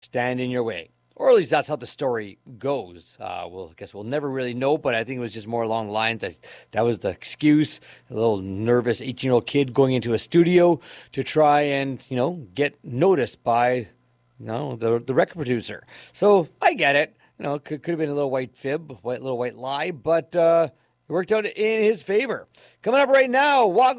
stand in your way. Or at least that's how the story goes. I guess we'll never really know, but I think it was just more along the lines that was the excuse. A little nervous 18-year-old kid going into a studio to try and, get noticed by, the record producer. So I get it. Could have been a little white fib, little white lie, but it worked out in his favor. Coming up right now,